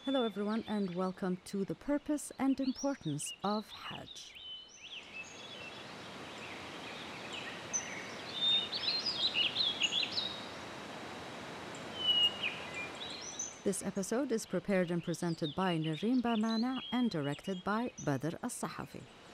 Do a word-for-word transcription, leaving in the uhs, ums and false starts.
Hello everyone and welcome to the purpose and importance of Hajj. This episode is prepared and presented by Nireen Bamana and directed by Badr As-Sahafi.